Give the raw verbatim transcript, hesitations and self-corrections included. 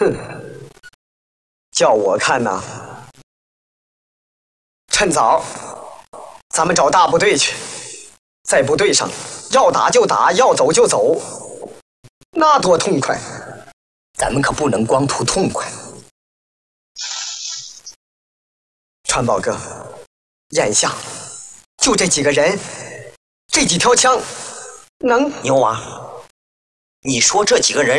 哼，叫我看呐，趁早，咱们找大部队去，在部队上要打就打，要走就走，那多痛快！ 咱们可不能光图痛快。 川宝哥，眼下就这几个人，这几条枪，能？ 牛娃，你说这几个人